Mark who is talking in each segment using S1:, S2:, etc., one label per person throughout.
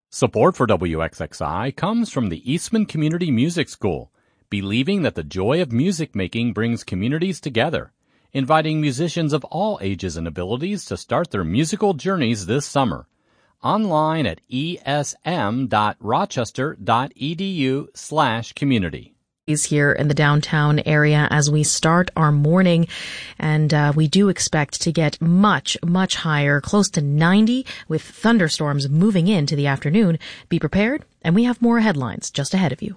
S1: Support for WXXI comes from the Eastman Community Music School, believing that the joy of music making brings communities together, inviting musicians of all ages and abilities to start their musical journeys this summer. Online at esm.rochester.edu/community.
S2: Here in the downtown area as we start our morning, and we do expect to get much higher, close to 90, with thunderstorms moving into the afternoon. Be prepared, and we have more headlines just ahead of you.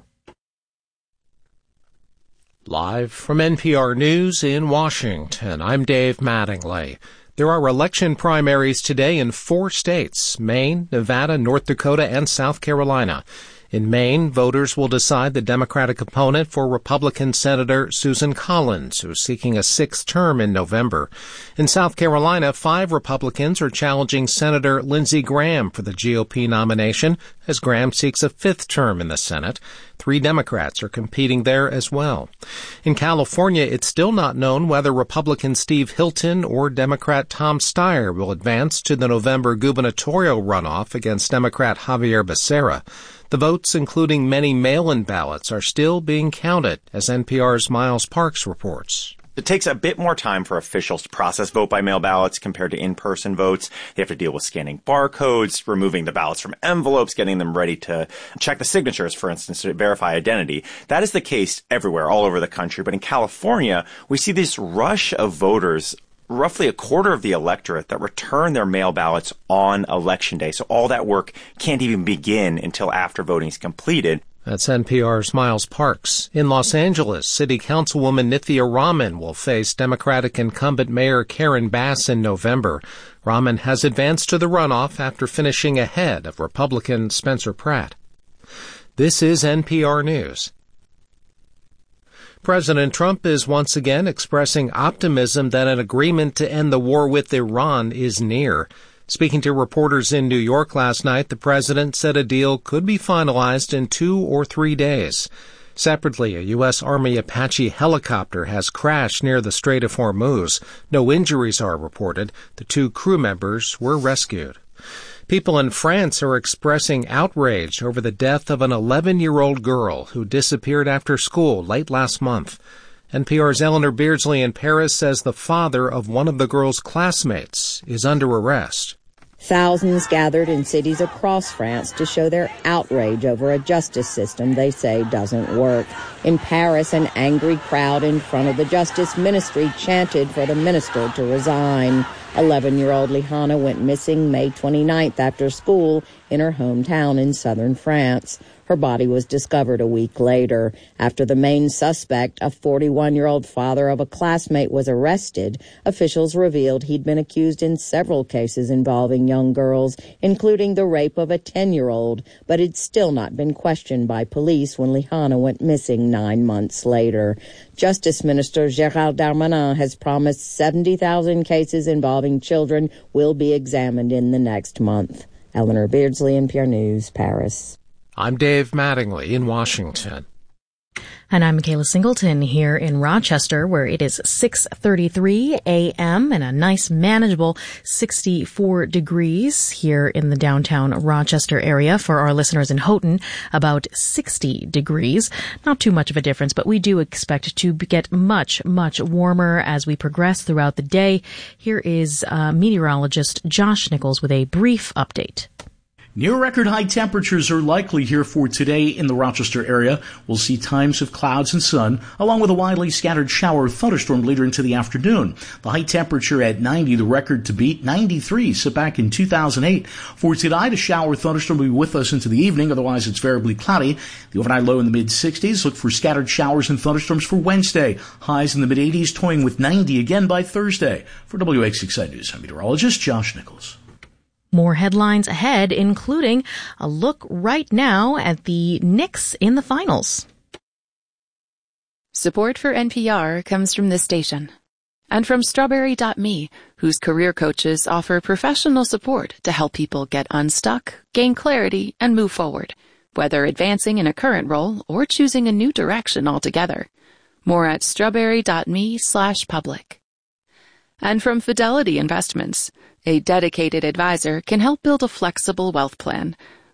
S3: Live from NPR News in Washington, I'm Dave Mattingly. There are election primaries today in 4 states: Maine, Nevada, North Dakota, and South Carolina. In Maine, voters will decide the Democratic opponent for Republican Senator Susan Collins, who is seeking a 6th term in November. In South Carolina, 5 Republicans are challenging Senator Lindsey Graham for the GOP nomination, as Graham seeks a 5th term in the Senate. 3 Democrats are competing there as well. In California, it's still not known whether Republican Steve Hilton or Democrat Tom Steyer will advance to the November gubernatorial runoff against Democrat Javier Becerra. The votes, including many mail-in ballots, are still being counted, as NPR's Miles Parks reports.
S4: It takes a bit more time for officials to process vote-by-mail ballots compared to in-person votes. They have to deal with scanning barcodes, removing the ballots from envelopes, getting them ready to check the signatures, for instance, to verify identity. That is the case everywhere, all over the country. But in California, we see this rush of voters, roughly a quarter of the electorate, that return their mail ballots on Election Day. So all that work can't even begin until after voting is completed.
S3: That's NPR's Miles Parks. In Los Angeles, City Councilwoman Nithya Raman will face Democratic incumbent Mayor Karen Bass in November. Raman has advanced to the runoff after finishing ahead of Republican Spencer Pratt. This is NPR News. President Trump is once again expressing optimism that an agreement to end the war with Iran is near. Speaking to reporters in New York last night, the president said a deal could be finalized in 2 or 3 days. Separately, a U.S. Army Apache helicopter has crashed near the Strait of Hormuz. No injuries are reported. The 2 crew members were rescued. People in France are expressing outrage over the death of an 11-year-old girl who disappeared after school late last month. NPR's Eleanor Beardsley in Paris says the father of one of the girl's classmates is under arrest.
S5: Thousands gathered in cities across France to show their outrage over a justice system they say doesn't work. In Paris, an angry crowd in front of the Justice Ministry chanted for the minister to resign. 11-year-old Lihana went missing May 29th after school in her hometown in southern France. Her body was discovered a week later. After the main suspect, a 41-year-old father of a classmate, was arrested, officials revealed he'd been accused in several cases involving young girls, including the rape of a 10-year-old, but had still not been questioned by police when Lihana went missing 9 months later. Justice Minister Gérald Darmanin has promised 70,000 cases involving children will be examined in the next month. Eleanor Beardsley, NPR News, Paris.
S3: I'm Dave Mattingly in Washington.
S2: And I'm Michaela Singleton here in Rochester, where it is 6:33 a.m. and a nice manageable 64 degrees here in the downtown Rochester area. For our listeners in Houghton, about 60 degrees. Not too much of a difference, but we do expect to get much warmer as we progress throughout the day. Here is meteorologist Josh Nichols with a brief update.
S6: Near record high temperatures are likely here for today in the Rochester area. We'll see times of clouds and sun, along with a widely scattered shower or thunderstorm later into the afternoon. The high temperature at 90, the record to beat, 93, set back in 2008. For tonight, a shower or thunderstorm will be with us into the evening. Otherwise, it's variably cloudy. The overnight low in the mid-60s. Look for scattered showers and thunderstorms for Wednesday. Highs in the mid-80s, toying with 90 again by Thursday. For WXXI News, I'm meteorologist Josh Nichols.
S2: More headlines ahead, including a look right now at the Knicks in the finals.
S7: Support for NPR comes from this station and from Strawberry.me, whose career coaches offer professional support to help people get unstuck, gain clarity, and move forward, whether advancing in a current role or choosing a new direction altogether. More at strawberry.me/public. And from Fidelity Investments, a dedicated advisor can help build a flexible wealth plan.